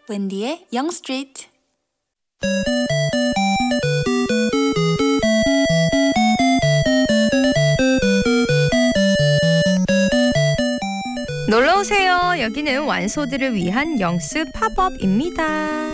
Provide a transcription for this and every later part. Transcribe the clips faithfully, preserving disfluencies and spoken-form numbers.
웬디의 영스트리트. 놀러오세요. 여기는 완소들을 위한 영스 팝업입니다.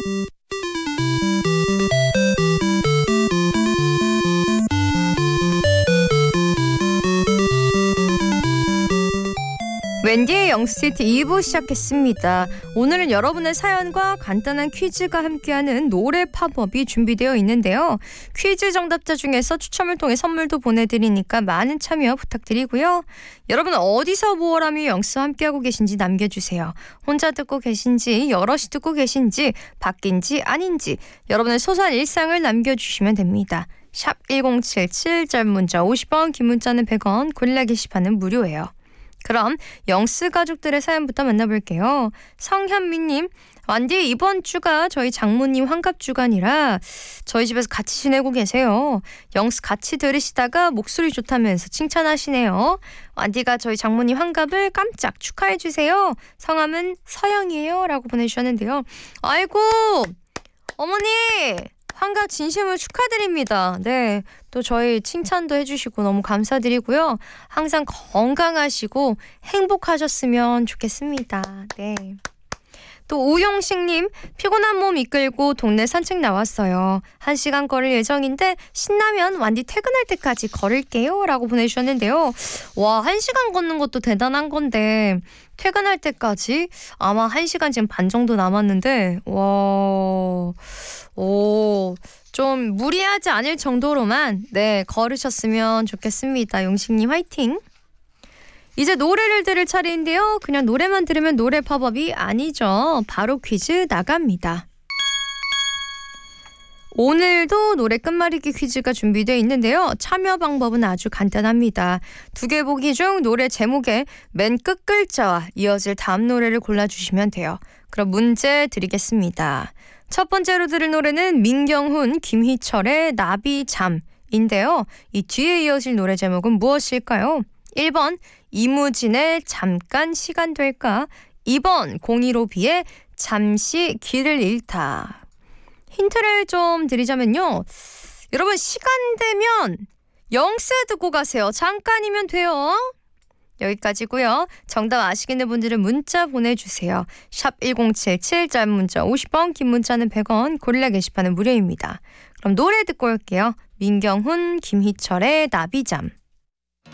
웬디의 영스트리트 이 부 시작했습니다. 오늘은 여러분의 사연과 간단한 퀴즈가 함께하는 노래 팝업이 준비되어 있는데요. 퀴즈 정답자 중에서 추첨을 통해 선물도 보내드리니까 많은 참여 부탁드리고요. 여러분 어디서 무얼하며 영스와 함께하고 계신지 남겨주세요. 혼자 듣고 계신지 여럿이 듣고 계신지 바뀐지 아닌지 여러분의 소소한 일상을 남겨주시면 됩니다. 샵 일공칠칠 짧은 문자 오십 원 긴 문자는 백 원 고릴라 게시판은 무료예요. 그럼 영스 가족들의 사연부터 만나볼게요. 성현미님, 완디 이번 주가 저희 장모님 환갑주간이라 저희 집에서 같이 지내고 계세요. 영스 같이 들으시다가 목소리 좋다면서 칭찬하시네요. 완디가 저희 장모님 환갑을 깜짝 축하해주세요. 성함은 서영이에요 라고 보내주셨는데요. 아이고 어머니 환갑 진심으로 축하드립니다. 네, 또 저희 칭찬도 해주시고 너무 감사드리고요. 항상 건강하시고 행복하셨으면 좋겠습니다. 네. 또 우용식님, 피곤한 몸 이끌고 동네 산책 나왔어요. 한 시간 걸을 예정인데 신나면 완디 퇴근할 때까지 걸을게요 라고 보내주셨는데요. 와, 한 시간 걷는 것도 대단한 건데 퇴근할 때까지 아마 한 시간 지금 반 정도 남았는데 와... 오, 좀 무리하지 않을 정도로만 네 걸으셨으면 좋겠습니다. 용식님 화이팅! 이제 노래를 들을 차례인데요. 그냥 노래만 들으면 노래 팝업이 아니죠. 바로 퀴즈 나갑니다. 오늘도 노래 끝말잇기 퀴즈가 준비되어 있는데요. 참여 방법은 아주 간단합니다. 두 개 보기 중 노래 제목의 맨 끝 글자와 이어질 다음 노래를 골라주시면 돼요. 그럼 문제 드리겠습니다. 첫 번째로 들을 노래는 민경훈, 김희철의 나비잠인데요. 이 뒤에 이어질 노래 제목은 무엇일까요? 일 번 이무진의 잠깐 시간 될까? 이 번 공일오비의 잠시 길을 잃다. 힌트를 좀 드리자면요. 여러분 시간 되면 영스 듣고 가세요. 잠깐이면 돼요. 여기까지고요. 정답 아시겠는 분들은 문자 보내주세요. 샵 일공칠칠 짧은 문자 오십 원 긴 문자는 백 원 고릴라 게시판은 무료입니다. 그럼 노래 듣고 올게요. 민경훈, 김희철의 나비잠.